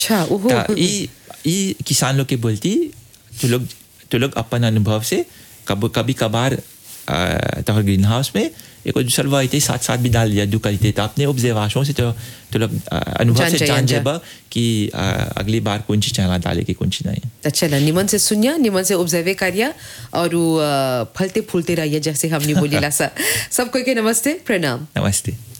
अच्छा ओहो ता ई किसान लोग के बोलती तो लोग अपन अनुभव से कभी कभार तो ग्रीन हाउस में एक दूसरा वाइते साथ साथ भी डाल दिया दुकाइते तो अपने ऑब्जर्वेशन से तो लोग अनुभव से जान जाबा कि अगली बार कौन सी चना डाले कि कौन सी नहीं. तो चला निमन से सुनिया निमन से ऑब्जर्व करिया और फलते फूलते रहिए जैसे हमने बोली ला सब कोई के नमस्ते प्रणाम. नमस्ते.